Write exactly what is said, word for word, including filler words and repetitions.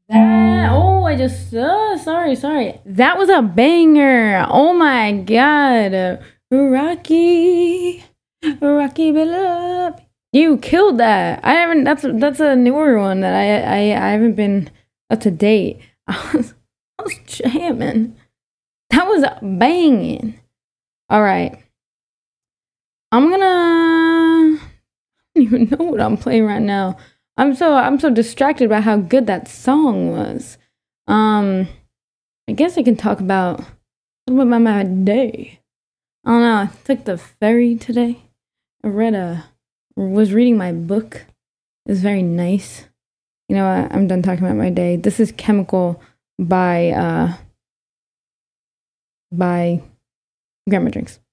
That, oh, I just, uh, sorry, sorry. That was a banger. Oh my God. Rocky, Rocky Bellop. You killed that. I haven't, that's, that's a newer one that I, I, I haven't been up to date. I was, I was jamming. That was banging. All right. I'm gonna, I don't even know what I'm playing right now. I'm so I'm so distracted by how good that song was. Um, I guess I can talk about what about my day. I don't know. I took the ferry today. I read a was reading my book. It was very nice. You know what? I'm done talking about my day. This is Chemical by uh by Grandma Drinks.